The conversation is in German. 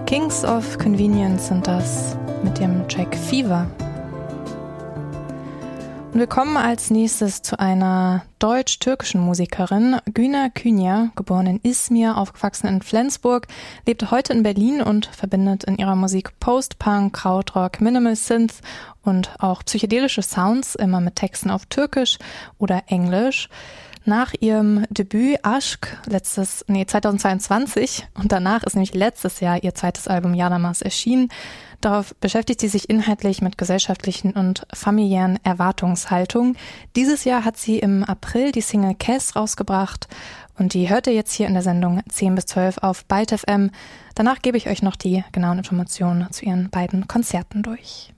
Kings of Convenience sind das mit dem Track Fever. Und wir kommen als nächstes zu einer deutsch-türkischen Musikerin. Güner Künyer, geboren in Izmir, aufgewachsen in Flensburg, lebt heute in Berlin und verbindet in ihrer Musik Post-Punk, Krautrock, Minimal Synth und auch psychedelische Sounds, immer mit Texten auf Türkisch oder Englisch. Nach ihrem Debüt Aşk 2022 und danach ist nämlich letztes Jahr ihr zweites Album Yaramas erschienen. Darauf beschäftigt sie sich inhaltlich mit gesellschaftlichen und familiären Erwartungshaltungen. Dieses Jahr hat sie im April die Single Kes rausgebracht und die hört ihr jetzt hier in der Sendung 10 bis 12 auf Byte FM. Danach gebe ich euch noch die genauen Informationen zu ihren beiden Konzerten durch.